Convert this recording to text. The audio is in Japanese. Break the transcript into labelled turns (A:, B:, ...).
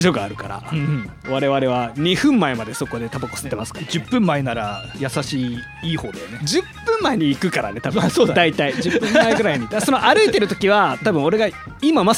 A: 所があるから、我々は2分前までそこでタバコ吸ってますから、ね、
B: 10分前なら優しいいい方だよね。
A: 10分前に行くからね多分、
B: そうだね、
A: 大体10分前ぐらいにその歩いてる時は多分俺が今ま